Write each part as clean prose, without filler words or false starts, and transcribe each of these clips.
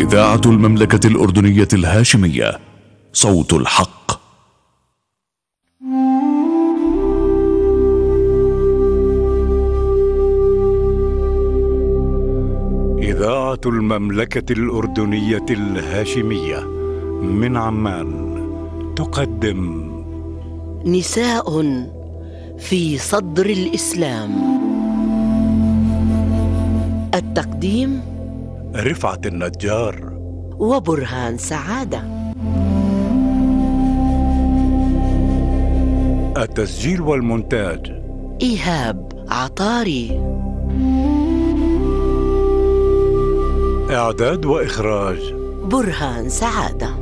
إذاعة المملكة الأردنية الهاشمية، صوت الحق. إذاعة المملكة الأردنية الهاشمية من عمان تقدم نساء في صدر الإسلام. التقديم رفعت النجار وبرهان سعادة. التسجيل والمونتاج إيهاب عطاري. إعداد وإخراج برهان سعادة.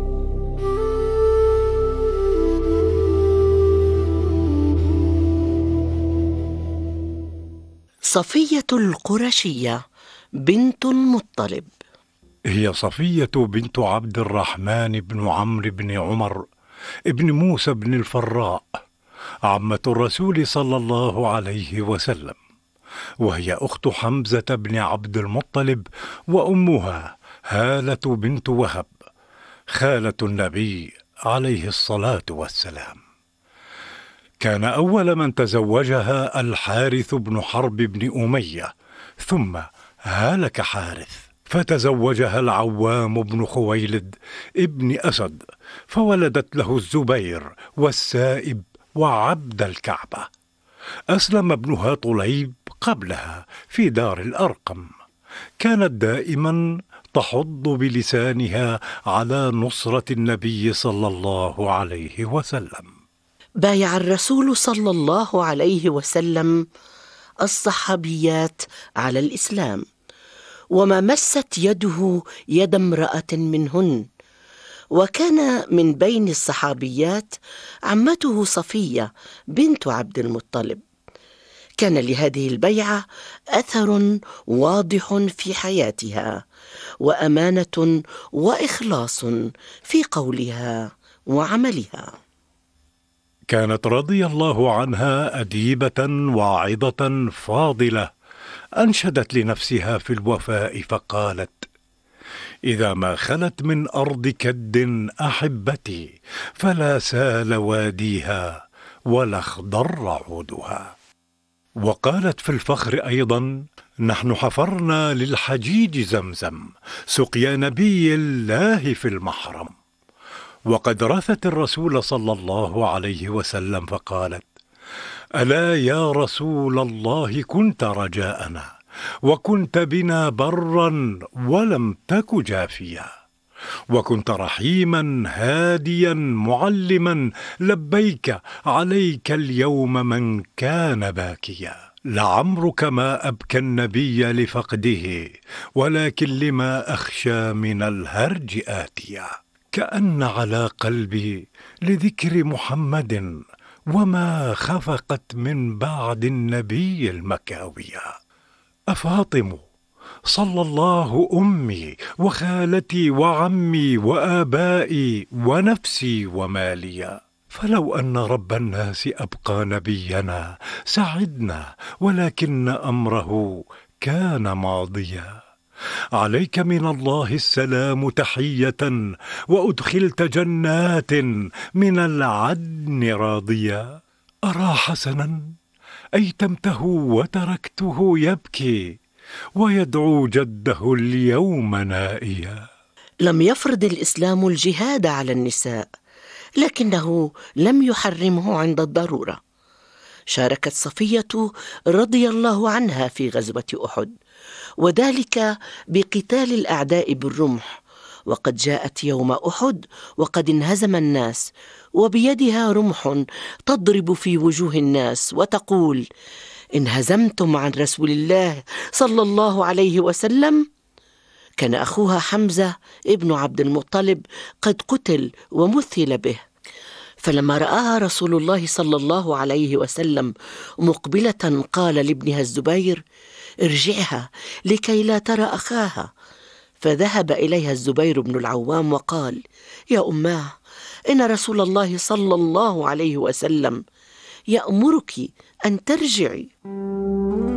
صفية القرشية بنت المطلب. هي صفية بنت عبد الرحمن بن عمرو بن عمر ابن موسى بن الفراء، عمة الرسول صلى الله عليه وسلم، وهي أخت حمزة بن عبد المطلب، وأمها هالة بنت وهب خالة النبي عليه الصلاة والسلام. كان أول من تزوجها الحارث بن حرب بن أمية، ثم هلك حارث فتزوجها العوام بن خويلد ابن أسد، فولدت له الزبير والسائب وعبد الكعبة. أسلم ابنها طليب قبلها في دار الأرقم. كانت دائما تحض بلسانها على نصرة النبي صلى الله عليه وسلم. بايع الرسول صلى الله عليه وسلم الصحابيات على الإسلام، وما مست يده يد امرأة منهن، وكان من بين الصحابيات عمته صفية بنت عبد المطلب. كان لهذه البيعة أثر واضح في حياتها، وأمانة وإخلاص في قولها وعملها. كانت رضي الله عنها أديبة واعظة فاضلة، أنشدت لنفسها في الوفاء فقالت: إذا ما خلت من أرض كد أحبتي، فلا سال واديها ولا اخضر عودها. وقالت في الفخر أيضا: نحن حفرنا للحجيج زمزم، سقيا نبي الله في المحرم. وقد رثت الرسول صلى الله عليه وسلم فقالت: ألا يا رسول الله كنت رجاءنا، وكنت بنا برا ولم تك جافيا، وكنت رحيما هاديا معلما، لبيك عليك اليوم من كان باكيا. لعمرك ما أبكى النبي لفقده، ولكن لما أخشى من الهرج آتيا. كأن على قلبي لذكر محمد، وما خفقت من بعد النبي المكاوية. أفاطم صلى الله أمي وخالتي وعمي وآبائي ونفسي وماليا، فلو أن رب الناس أبقى نبينا سعدنا، ولكن أمره كان ماضيا. عليك من الله السلام تحية، وأدخلت جنات من العدن راضيا. أرى حسنا أيتمته وتركته يبكي، ويدعو جده اليوم نائيا. لم يفرض الإسلام الجهاد على النساء، لكنه لم يحرمه عند الضرورة. شاركت صفية رضي الله عنها في غزوة أحد، وذلك بقتال الأعداء بالرمح، وقد جاءت يوم أحد وقد انهزم الناس، وبيدها رمح تضرب في وجوه الناس وتقول: انهزمتم عن رسول الله صلى الله عليه وسلم. كان أخوها حمزة ابن عبد المطلب قد قتل ومثل به، فلما رآها رسول الله صلى الله عليه وسلم مقبلة قال لابنها الزبير: ارجعها لكي لا ترى أخاها. فذهب إليها الزبير بن العوام وقال: يا أماه، إن رسول الله صلى الله عليه وسلم يأمرك أن ترجعي.